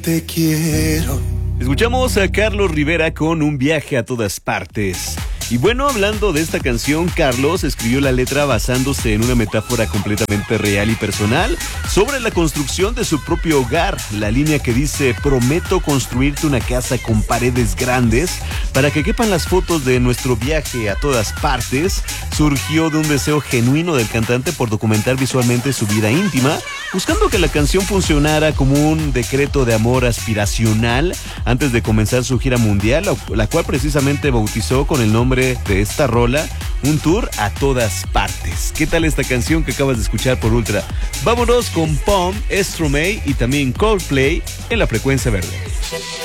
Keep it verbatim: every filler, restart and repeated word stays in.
Te quiero. Escuchamos a Carlos Rivera con Un viaje a todas partes. Y bueno, hablando de esta canción, Carlos escribió la letra basándose en una metáfora completamente real y personal sobre la construcción de su propio hogar. La línea que dice: prometo construirte una casa con paredes grandes para que quepan las fotos de nuestro viaje a todas partes, surgió de un deseo genuino del cantante por documentar visualmente su vida íntima, buscando que la canción funcionara como un decreto de amor aspiracional antes de comenzar su gira mundial, la cual precisamente bautizó con el nombre de esta rola, Un tour a todas partes. ¿Qué tal esta canción que acabas de escuchar por Ultra? Vámonos con Pom, Stromae y también Coldplay en la frecuencia verde.